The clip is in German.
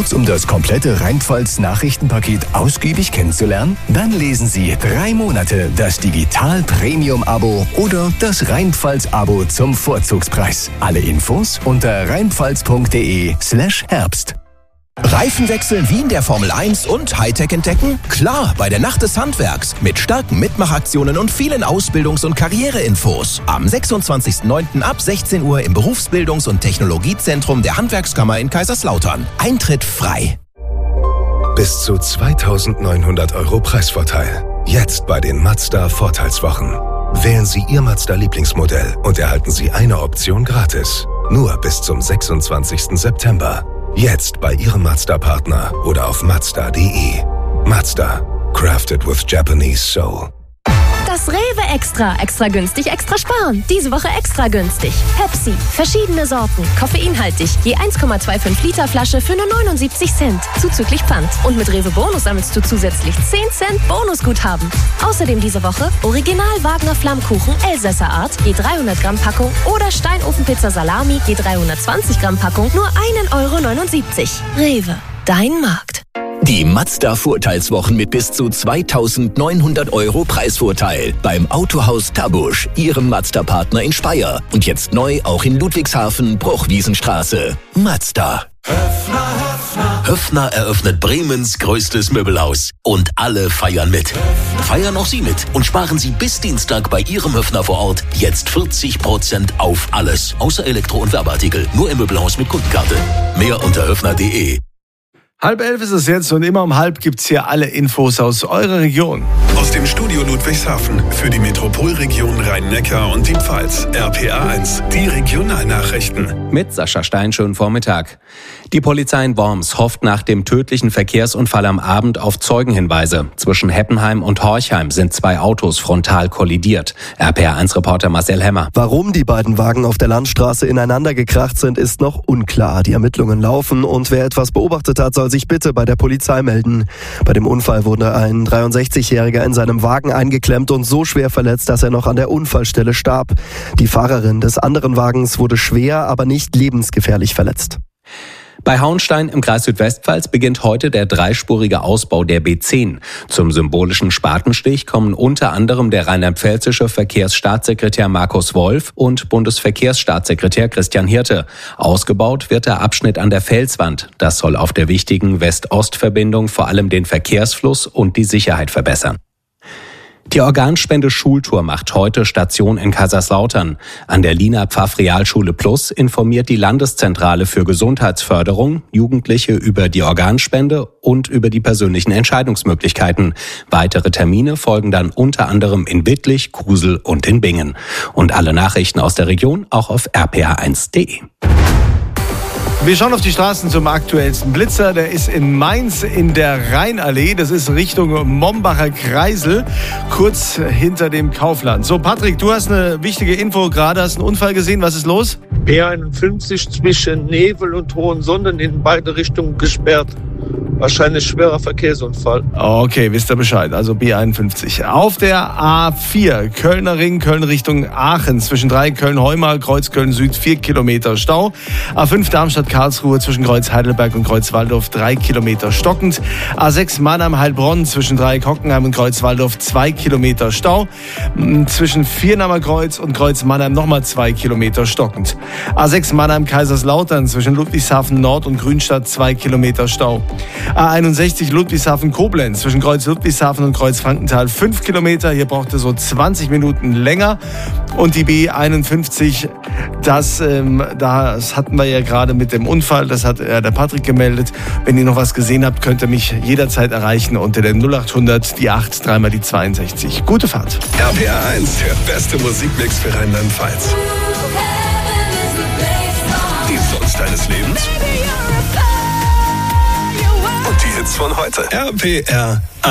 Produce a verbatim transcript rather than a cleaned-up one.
Lust, um das komplette Rheinpfalz-Nachrichtenpaket ausgiebig kennenzulernen? Dann lesen Sie drei Monate das Digital-Premium-Abo oder das Rheinpfalz-Abo zum Vorzugspreis. Alle Infos unter rheinpfalz.de slash Herbst. Reifenwechsel wie in der Formel eins und Hightech entdecken? Klar, bei der Nacht des Handwerks mit starken Mitmachaktionen und vielen Ausbildungs- und Karriereinfos. Am sechsundzwanzigsten neunten ab sechzehn Uhr im Berufsbildungs- und Technologiezentrum der Handwerkskammer in Kaiserslautern. Eintritt frei. Bis zu zweitausendneunhundert Euro Preisvorteil. Jetzt bei den Mazda Vorteilswochen. Wählen Sie Ihr Mazda-Lieblingsmodell und erhalten Sie eine Option gratis. Nur bis zum sechsundzwanzigsten September. Jetzt bei Ihrem Mazda-Partner oder auf mazda punkt de. Mazda. Crafted with Japanese soul. Das Rewe Extra. Extra günstig, extra sparen. Diese Woche extra günstig. Pepsi. Verschiedene Sorten. Koffeinhaltig. Je eins Komma fünfundzwanzig Liter Flasche für nur neunundsiebzig Cent. Zuzüglich Pfand. Und mit Rewe Bonus sammelst du zusätzlich zehn Cent Bonusguthaben. Außerdem diese Woche Original Wagner Flammkuchen Elsässer Art. Je dreihundert Gramm Packung. Oder Steinofenpizza Salami. Je dreihundertzwanzig Gramm Packung. Nur ein Euro neunundsiebzig. Rewe. Dein Markt. Die Mazda-Vorteilswochen mit bis zu zweitausendneunhundert Euro Preisvorteil beim Autohaus Tabusch, Ihrem Mazda-Partner in Speyer. Und jetzt neu auch in Ludwigshafen, Bruchwiesenstraße. Mazda. Höffner, Höffner. Höffner eröffnet Bremens größtes Möbelhaus. Und alle feiern mit. Höffner. Feiern auch Sie mit und sparen Sie bis Dienstag bei Ihrem Höffner vor Ort jetzt vierzig Prozent auf alles. Außer Elektro- und Werbeartikel. Nur im Möbelhaus mit Kundenkarte. Mehr unter höffner punkt de. Halb elf ist es jetzt und immer um halb gibt's hier alle Infos aus eurer Region. Aus dem Studio Ludwigshafen für die Metropolregion Rhein-Neckar und die Pfalz. R P A eins, die Regionalnachrichten. Mit Sascha Stein, schönen Vormittag. Die Polizei in Worms hofft nach dem tödlichen Verkehrsunfall am Abend auf Zeugenhinweise. Zwischen Heppenheim und Horchheim sind zwei Autos frontal kollidiert. R P A eins Reporter Marcel Hemmer. Warum die beiden Wagen auf der Landstraße ineinander gekracht sind, ist noch unklar. Die Ermittlungen laufen und wer etwas beobachtet hat, soll sich bitte bei der Polizei melden. Bei dem Unfall wurde ein dreiundsechzigjähriger in seinem Wagen eingeklemmt und so schwer verletzt, dass er noch an der Unfallstelle starb. Die Fahrerin des anderen Wagens wurde schwer, aber nicht lebensgefährlich verletzt. Bei Hauenstein im Kreis Südwestpfalz beginnt heute der dreispurige Ausbau der B zehn. Zum symbolischen Spatenstich kommen unter anderem der rheinland-pfälzische Verkehrsstaatssekretär Markus Wolf und Bundesverkehrsstaatssekretär Christian Hirte. Ausgebaut wird der Abschnitt an der Felswand. Das soll auf der wichtigen West-Ost-Verbindung vor allem den Verkehrsfluss und die Sicherheit verbessern. Die Organspende-Schultour macht heute Station in Kaiserslautern. An der Lina Pfaff-Realschule Plus informiert die Landeszentrale für Gesundheitsförderung Jugendliche über die Organspende und über die persönlichen Entscheidungsmöglichkeiten. Weitere Termine folgen dann unter anderem in Wittlich, Kusel und in Bingen. Und alle Nachrichten aus der Region auch auf r p a eins punkt de. Wir schauen auf die Straßen zum aktuellsten Blitzer. Der ist in Mainz in der Rheinallee. Das ist Richtung Mombacher Kreisel, kurz hinter dem Kaufland. So, Patrick, du hast eine wichtige Info. Gerade hast einen Unfall gesehen. Was ist los? B einundfünfzig zwischen Nebel und Hohensonden in beide Richtungen gesperrt. Wahrscheinlich schwerer Verkehrsunfall. Okay, wisst ihr Bescheid. Also B einundfünfzig. Auf der A vier, Kölner Ring, Köln Richtung Aachen. Zwischen drei Köln-Heumar, Kreuz Köln-Süd, vier Kilometer Stau. A fünf Darmstadt-Karlsruhe zwischen Kreuz Heidelberg und Kreuz Waldorf, drei Kilometer stockend. A sechs Mannheim-Heilbronn zwischen Dreieck Hockenheim und Kreuz Waldorf, zwei Kilometer Stau. Zwischen Viernamer Kreuz und Kreuz Mannheim nochmal zwei Kilometer stockend. A sechs Mannheim-Kaiserslautern zwischen Ludwigshafen Nord und Grünstadt, zwei Kilometer Stau. A einundsechzig Ludwigshafen-Koblenz zwischen Kreuz Ludwigshafen und Kreuz Frankenthal fünf Kilometer. Hier braucht es so zwanzig Minuten länger. Und die B einundfünfzig, das, ähm, das hatten wir ja gerade mit dem Unfall. Das hat äh, der Patrick gemeldet. Wenn ihr noch was gesehen habt, könnt ihr mich jederzeit erreichen unter der null achthundert, die acht, dreimal die zweiundsechzig. Gute Fahrt. R P A eins, der beste Musikmix für Rheinland-Pfalz. Die Sonst deines Lebens. Und die Hits von heute. R P R eins.